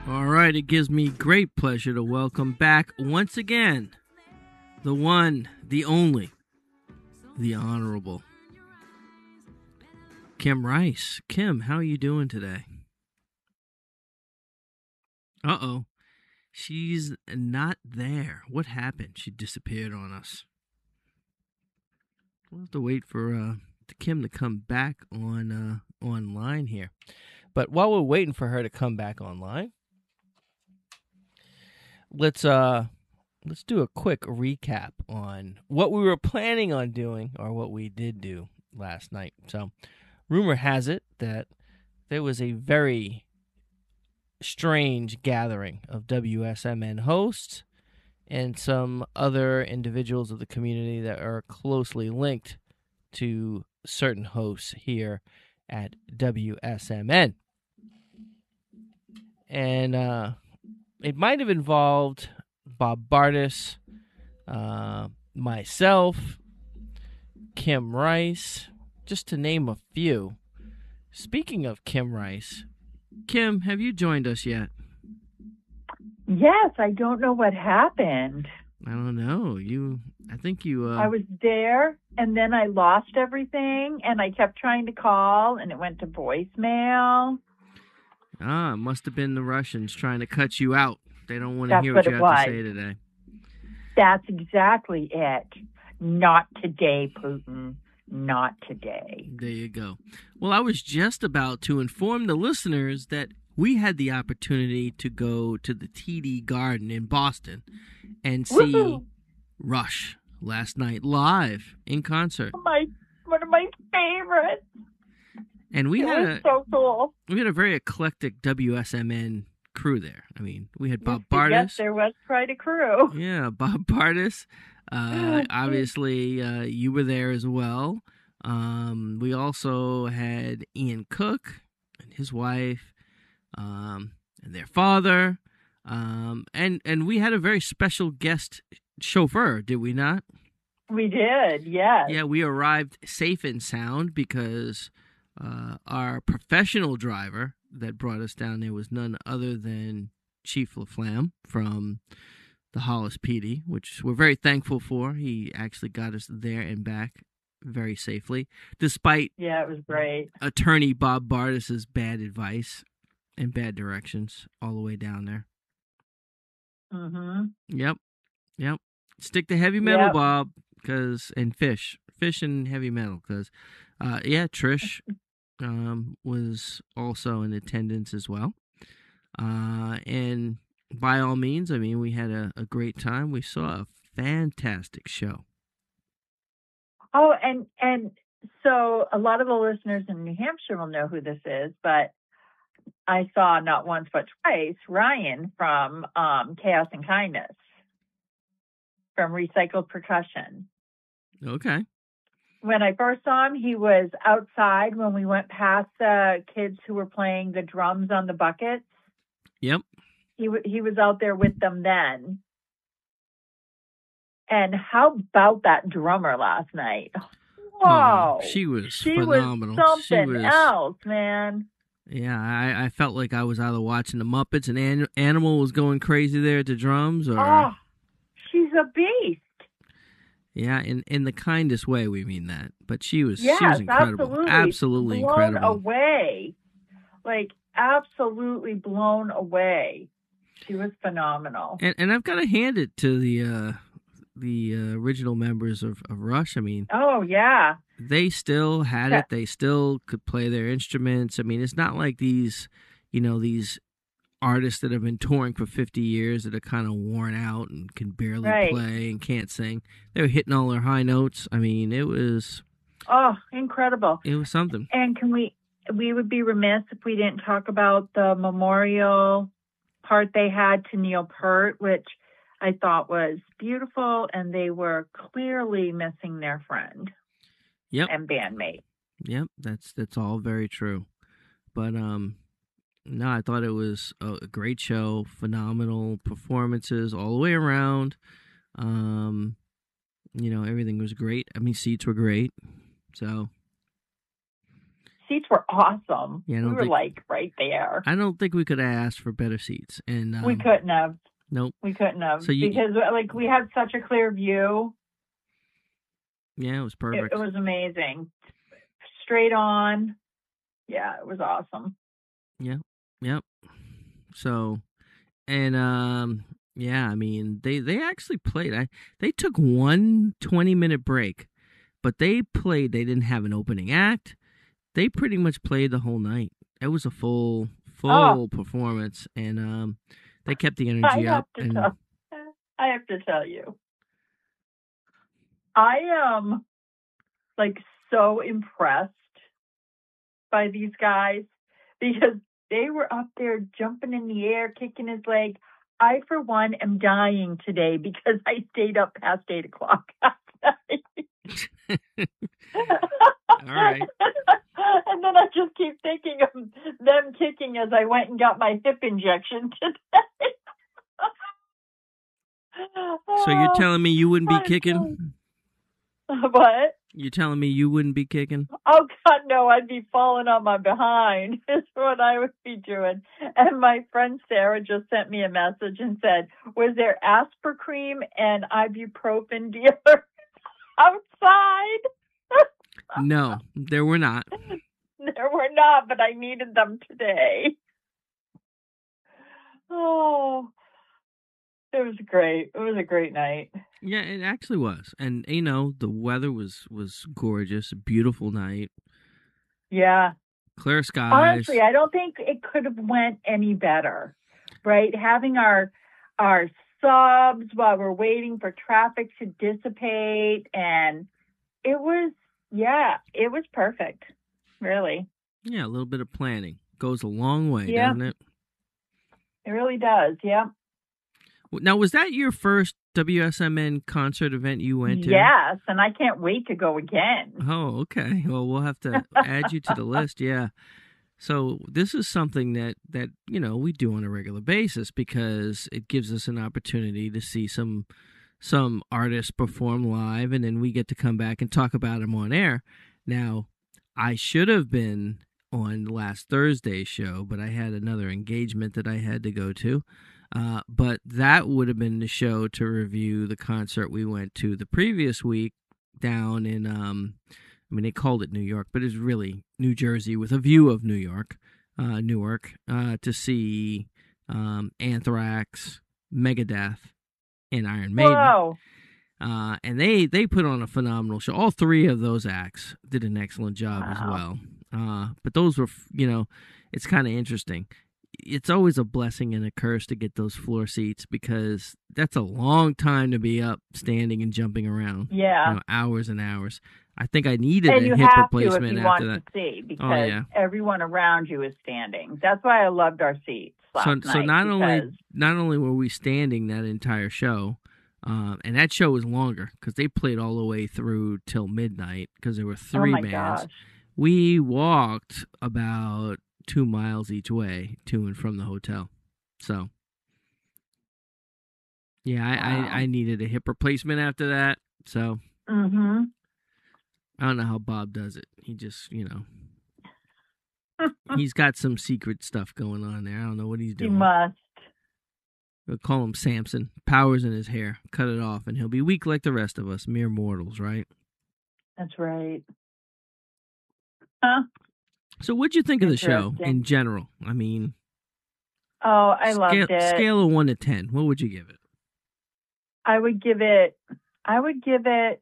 All right, it gives me great pleasure to welcome back once again the one, the only, the honorable Kim Rice. Kim, how are you doing today? Uh-oh. She's not there. What happened? She disappeared on us. We'll have to wait for Kim to come back on online here. But while we're waiting for her to come back online, let's do a quick recap on what we were planning on doing or what we did do last night. So, rumor has it that there was a very strange gathering of WSMN hosts and some other individuals of the community that are closely linked to certain hosts here at WSMN. And it might have involved Bob Bardis, myself, Kim Rice, just to name a few. Speaking of Kim Rice, Kim, have you joined us yet? Yes, I don't know what happened. I don't know. I think you... I was there, and then I lost everything, and I kept trying to call, and it went to voicemail. It must have been the Russians trying to cut you out. They don't want to hear what you have to say today. That's exactly it. Not today, Putin. Not today. There you go. Well, I was just about to inform the listeners that we had the opportunity to go to the TD Garden in Boston and see Rush last night live in concert. One of my favorites. And we had so cool. We had a very eclectic WSMN crew there. I mean, we had Bob Bardis. Yes, there was quite a crew. Yeah, Bob Bardis. Obviously, you were there as well. We also had Ian Cook and his wife, and their father, and we had a very special guest chauffeur, did we not? We did, yes. Yeah, we arrived safe and sound because our professional driver that brought us down there was none other than Chief LaFlamme from the Hollis PD, which we're very thankful for. He actually got us there and back very safely, despite it was great. Attorney Bob Bardis's bad advice and bad directions all the way down there. Mm-hmm. Yep. Stick to heavy metal, Bob, and fish and heavy metal, because Trish was also in attendance as well, and by all means, I mean, we had a great time. We saw a fantastic show. Oh, and so a lot of the listeners in New Hampshire will know who this is, but I saw not once but twice Ryan from Chaos and Kindness from Recycled Percussion. Okay. When I first saw him, he was outside when we went past the kids who were playing the drums on the buckets. Yep. He was out there with them then. And how about that drummer last night? Whoa. She was phenomenal. Was something else, man. Yeah, I felt like I was either watching the Muppets and Animal was going crazy there at the drums. Oh, she's a beast. Yeah, in the kindest way we mean that. But she was incredible. Absolutely incredible. Blown away. Like, absolutely blown away. She was phenomenal. And I've got to hand it to the original members of Rush. I mean, oh yeah, they still had it. They still could play their instruments. I mean, it's not like these artists that have been touring for 50 years that are kind of worn out and can barely play and can't sing. They were hitting all their high notes. I mean, it was incredible. It was something. And we would be remiss if we didn't talk about the memorial part they had to Neil Peart, which I thought was beautiful, and they were clearly missing their friend and bandmate. Yep, that's all very true. But no, I thought it was a great show, phenomenal performances all the way around. Everything was great. I mean, seats were great. So seats were awesome. Yeah, we were like right there. I don't think we could have asked for better seats. And we couldn't have. Nope. We couldn't have. So because like we had such a clear view. Yeah, it was perfect. It was amazing. Straight on. Yeah, it was awesome. Yep. So, and yeah, I mean, they actually played. They took 1 20-minute break, but they played. They didn't have an opening act. They pretty much played the whole night. It was a full performance, and they kept the energy up. I have to tell you, I am like so impressed by these guys because they were up there jumping in the air, kicking his leg. I, for one, am dying today because I stayed up past 8 o'clock last night. All right. And then I just keep thinking of them kicking as I went and got my hip injection today. So you're telling me you wouldn't be kicking? What? You're telling me you wouldn't be kicking? Oh, God, no. I'd be falling on my behind is what I would be doing. And my friend Sarah just sent me a message and said, was there Aspercream and ibuprofen dealers outside? No, there were not. There were not, but I needed them today. Oh, it was great. It was a great night. Yeah, it actually was. And, you know, the weather was gorgeous. A beautiful night. Yeah. Clear skies. Honestly, I don't think it could have went any better, right? Having our subs while we're waiting for traffic to dissipate. And it was perfect, really. Yeah, a little bit of planning goes a long way, doesn't it? It really does, yeah. Now, was that your first WSMN concert event you went to? Yes, and I can't wait to go again. Oh, okay. Well, we'll have to add you to the list, yeah. So this is something that you know, we do on a regular basis because it gives us an opportunity to see some artists perform live, and then we get to come back and talk about them on air. Now, I should have been on last Thursday's show, but I had another engagement that I had to go to. But that would have been the show to review the concert we went to the previous week down in, I mean, they called it New York, but it's really New Jersey with a view of New York, Newark, to see Anthrax, Megadeth, and Iron Maiden. Wow. And they put on a phenomenal show. All three of those acts did an excellent job as well. But those were, you know, it's kind of interesting. It's always a blessing and a curse to get those floor seats because that's a long time to be up, standing and jumping around. Yeah. You know, hours and hours. I think I needed and a you hip have replacement to if you after want that. To see because everyone around you is standing. That's why I loved our seats last night. So not only were we standing that entire show, and that show was longer because they played all the way through till midnight because there were three bands. Gosh. We walked about 2 miles each way to and from the hotel. So, yeah, I needed a hip replacement after that. So, I don't know how Bob does it. He just, you know, he's got some secret stuff going on there. I don't know what he's doing. He must. We'll call him Samson. Powers in his hair. Cut it off, and he'll be weak like the rest of us, mere mortals, right? That's right. So what'd you think of the show in general? I mean... Oh, I loved it. Scale of 1 to 10. What would you give it? I would give it a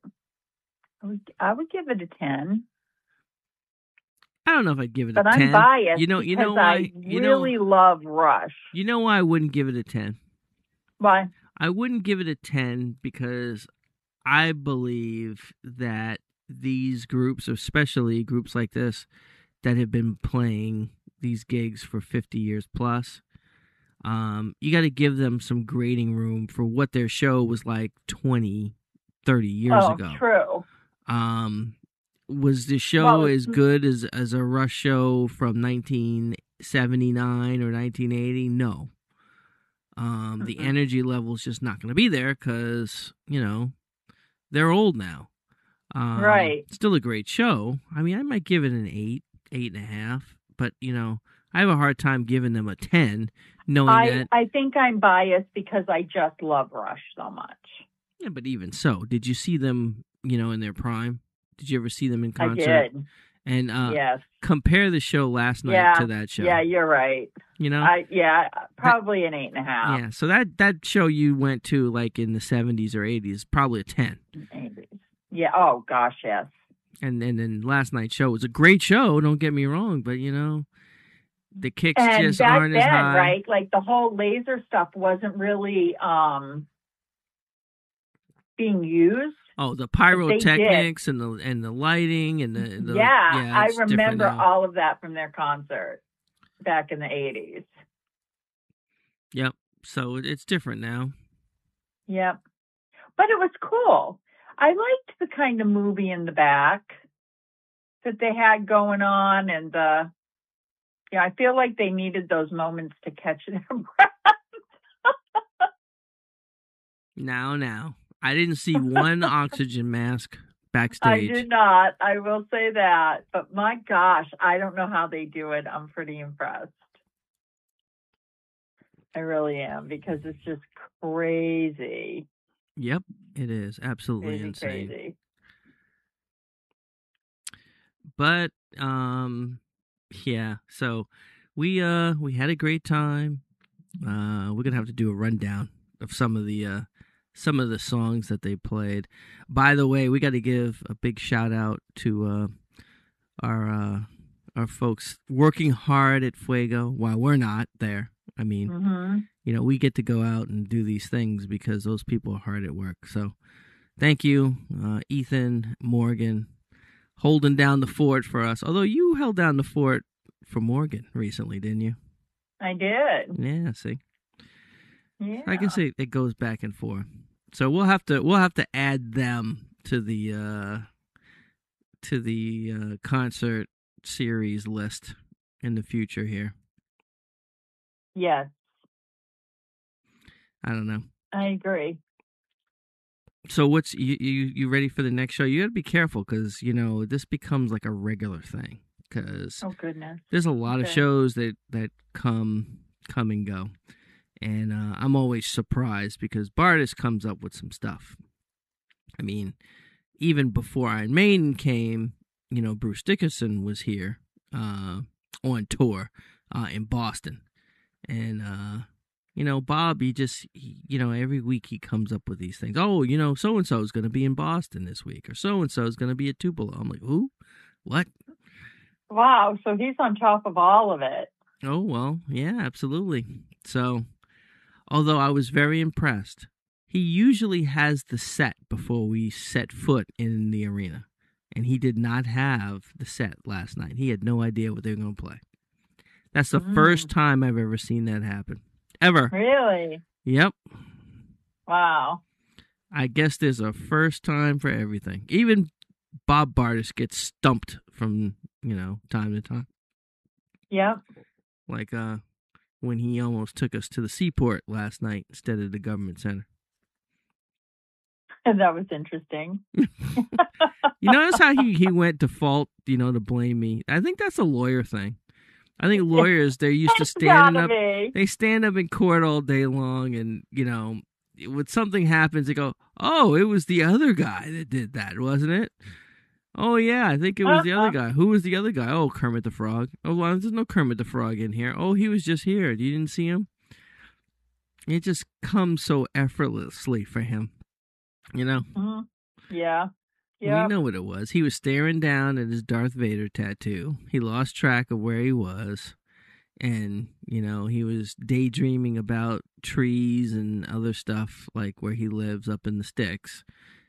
10. I don't know if I'd give it a 10. But I'm biased you know why? I really love Rush. You know why I wouldn't give it a 10? Why? I wouldn't give it a 10 because I believe that these groups, especially groups like this, that have been playing these gigs for 50 years plus, you got to give them some grading room for what their show was like 20, 30 years ago. True. Was the show as good as a Rush show from 1979 or 1980? No. The energy level is just not going to be there because, you know, they're old now. Right. Still a great show. I mean, I might give it an 8, 8.5. But I have a hard time giving them a 10, knowing that. I think I'm biased because I just love Rush so much. Yeah, but even so, did you see them, in their prime? Did you ever see them in concert? I did. And yes. Compare the show last night to that show. Yeah, you're right. Probably an 8.5. Yeah, so that show you went to like in the 70s or 80s, probably a 10. 80s. Yeah. Oh gosh, yes. And then last night's show was a great show. Don't get me wrong, but the kicks just aren't as high. Right? Like the whole laser stuff wasn't really being used. Oh, the pyrotechnics and the lighting and the I remember all of that from their concert back in the 80s. Yep. So it's different now. Yep. But it was cool. I liked the kind of movie in the back that they had going on, and I feel like they needed those moments to catch their breath. Now. I didn't see one oxygen mask backstage. I did not. I will say that. But my gosh, I don't know how they do it. I'm pretty impressed. I really am, because it's just crazy. Yep, it is. Absolutely insane. Crazy. But, yeah. So we had a great time. We're going to have to do a rundown of some of the songs that they played. By the way, we got to give a big shout out to our folks working hard at Fuego while we're not there. I mean, we get to go out and do these things because those people are hard at work. So thank you, Ethan, Morgan, holding down the fort for us. Although you held down the fort for Morgan recently, didn't you? I did. Yeah, see. Yeah. I can say it goes back and forth. So we'll have to add them to the concert series list in the future here. Yes. I don't know. I agree. So what's you ready for the next show? You got to be careful because this becomes like a regular thing. Because oh goodness, there's a lot of shows that come and go. And I'm always surprised because Bardis comes up with some stuff. I mean, even before Iron Maiden came, Bruce Dickinson was here on tour in Boston. And, Bob, every week he comes up with these things. Oh, so-and-so is going to be in Boston this week, or so-and-so is going to be at Tupelo. I'm like, who? What? Wow, so he's on top of all of it. Oh, well, yeah, absolutely. So, although I was very impressed, he usually has the set before we set foot in the arena. And he did not have the set last night. He had no idea what they were going to play. That's the first time I've ever seen that happen. Ever. Really? Yep. Wow. I guess there's a first time for everything. Even Bob Bardis gets stumped from, time to time. Yep. Like when he almost took us to the seaport last night instead of the government center. And that was interesting. You notice how he went to fault, to blame me. I think that's a lawyer thing. I think lawyers, they're used to standing up. They stand up in court all day long, and when something happens, they go, "Oh, it was the other guy that did that, wasn't it?" "Oh yeah, I think it was the other guy." "Who was the other guy?" "Oh, Kermit the Frog." "Oh, well, there's no Kermit the Frog in here." "Oh, he was just here. You didn't see him?" It just comes so effortlessly for him, Mm-hmm. Yeah. We know what it was. He was staring down at his Darth Vader tattoo. He lost track of where he was. And, he was daydreaming about trees and other stuff, like where he lives up in the sticks.